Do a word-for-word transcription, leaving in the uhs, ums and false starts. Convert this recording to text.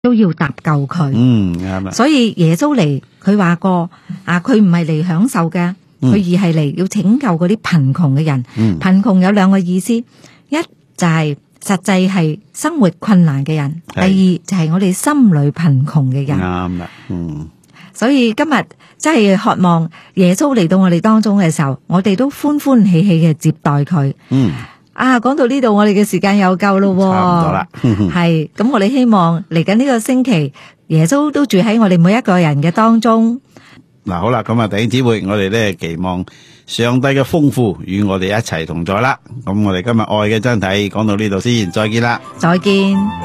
都要搭救佢。 嗯，啱啦。 所以耶穌嚟，佢話過啊，佢唔係嚟享受嘅，佢而係嚟要拯救嗰啲貧窮嘅人。 嗯， 貧窮有兩個意思，一就係實際係生活困難嘅人，第二就係我哋心裏貧窮嘅人。 啱啦，嗯。 所以今日真係渴望耶穌嚟到我哋當中嘅時候，我哋都歡歡喜喜嘅接待佢。 嗯。 啊，講到呢度，我哋嘅時間又夠咯， 差唔多啦。 係，咁我哋希望嚟緊呢個星期，耶穌都住喺我哋每一個人嘅當中。 嗱，好啦，咁啊，弟兄姊妹，我哋咧期望上帝嘅豐富與我哋一齊同在啦。咁我哋今日愛嘅真諦講到呢度先，再見啦， 再見。